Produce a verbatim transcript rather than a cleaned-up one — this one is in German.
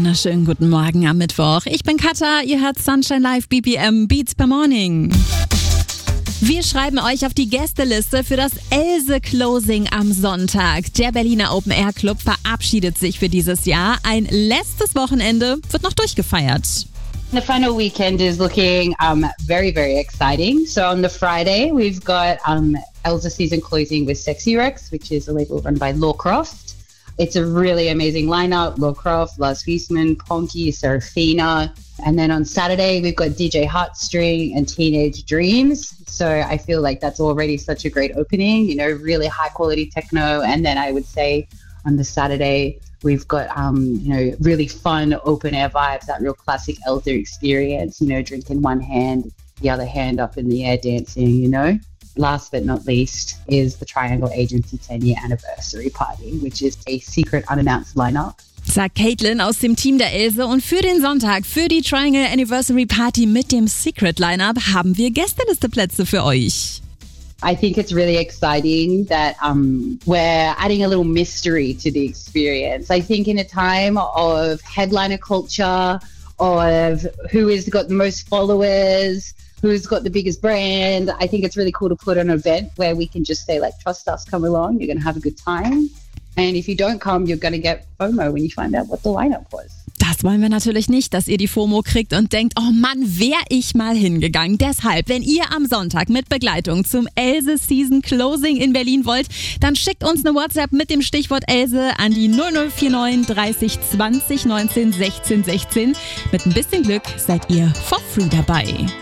wunderschönen guten Morgen am Mittwoch. Ich bin Katha, ihr hört Sunshine Live B P M Beats per Morning. Wir schreiben euch auf die Gästeliste für das Else Closing am Sonntag. Der Berliner Open Air Club verabschiedet sich für dieses Jahr. Ein letztes Wochenende wird noch durchgefeiert. The final weekend is looking um, very, very exciting. So on the Friday, we've got um, Elsa season closing with Sexy Rex, which is a label run by Lawcroft. It's a really amazing lineup. Lawcroft, Lars Wiesman, Ponky, Serafina. And then on Saturday, we've got D J Heartstring and Teenage Dreams. So I feel like that's already such a great opening, you know, really high quality techno. And then I would say on the Saturday, we've got, um, you know, really fun open air vibes, that real classic Elsa experience, you know, drinking one hand, the other hand up in the air dancing, you know. Last but not least is the Triangle Agency ten year anniversary party, which is a secret unannounced lineup. Sagt Caitlin aus dem Team der Else. Und für den Sonntag, für die Triangle Anniversary Party mit dem Secret Lineup, haben wir Gästelisteplätze für euch. I think it's really exciting that um, we're adding a little mystery to the experience. I think in a time of headliner culture, of who has got the most followers, who's got the biggest brand, I think it's really cool to put on an event where we can just say, like, trust us, come along, you're going to have a good time. And if you don't come, you're going to get FOMO when you find out what the lineup was. Das wollen wir natürlich nicht, dass ihr die FOMO kriegt und denkt, oh Mann, wär ich mal hingegangen. Deshalb, wenn ihr am Sonntag mit Begleitung zum Else Season Closing in Berlin wollt, dann schickt uns eine WhatsApp mit dem Stichwort Else an die null null vier neun dreißig zwanzig neunzehn sechzehn sechzehn. Mit ein bisschen Glück seid ihr for free dabei.